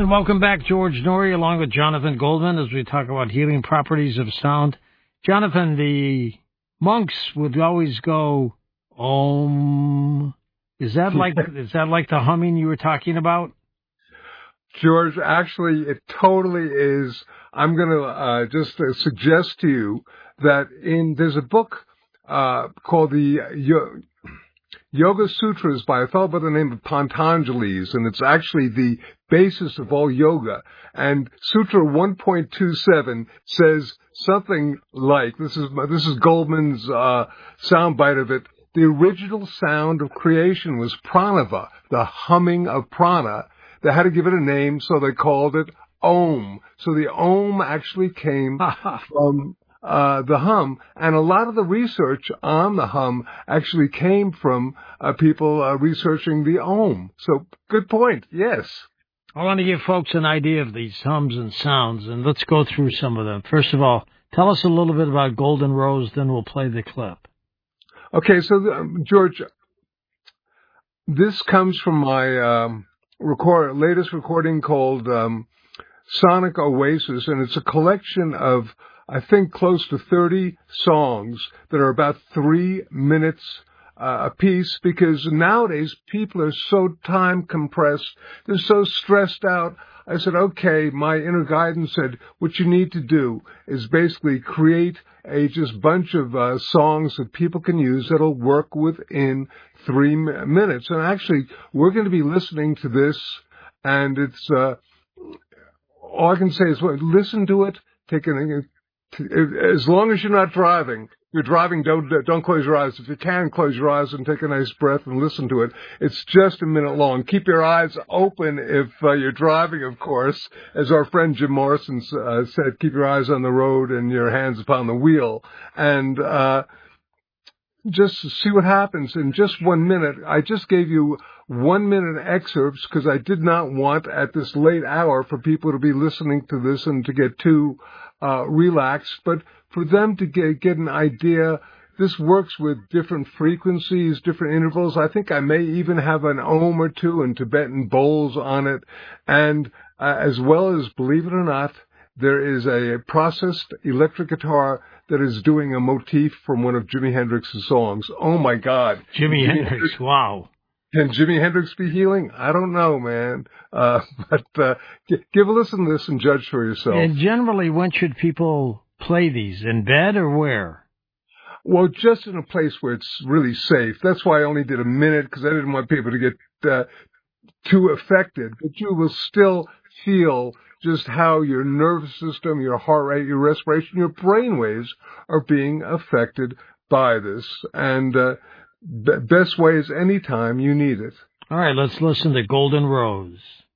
And welcome back, George Noory, along with Jonathan Goldman, as we talk about healing properties of sound. Jonathan, the monks would always go, Om. Is that like the humming you were talking about? George, actually, it totally is. I'm going to just suggest to you that there's a book called the Yoga Sutras by a fellow by the name of Patanjali's, and it's actually the basis of all yoga. And Sutra 1.27 says something like, this is Goldman's soundbite of it, the original sound of creation was pranava, the humming of prana. They had to give it a name, so they called it Om. So the Om actually came from the hum, and a lot of the research on the hum actually came from people researching the Om. So good point, yes. I want to give folks an idea of these hums and sounds, and let's go through some of them. First of all, tell us a little bit about Golden Rose, then we'll play the clip. Okay, so George, this comes from my latest recording called Sonic Oasis, and it's a collection of, I think, close to 30 songs that are about 3 minutes a piece, because nowadays people are so time compressed, they're so stressed out. I said, okay, my inner guidance said, what you need to do is basically create a just bunch of songs that people can use that'll work within 3 minutes. And actually, we're going to be listening to this, and it's all I can say is listen to it. As long as you're not driving. If you're driving, don't close your eyes. If you can, close your eyes and take a nice breath and listen to it. It's just a minute long. Keep your eyes open if you're driving, of course. As our friend Jim Morrison said, keep your eyes on the road and your hands upon the wheel. And just see what happens in just 1 minute. I just gave you 1 minute excerpts because I did not want at this late hour for people to be listening to this and to get too relaxed, but for them to get an idea. This works with different frequencies, different intervals. I think I may even have an Om or two and Tibetan bowls on it. And as well as, believe it or not, there is a processed electric guitar that is doing a motif from one of Jimi Hendrix's songs. Oh, my God. Jimi Hendrix, wow. Can Jimi Hendrix be healing? I don't know, man. But give a listen to this and judge for yourself. And generally, when should people play these? In bed or where? Well, just in a place where it's really safe. That's why I only did a minute, because I didn't want people to get too affected. But you will still feel just how your nervous system, your heart rate, your respiration, your brain waves are being affected by this. And best way is anytime you need it. All right, let's listen to Golden Rose.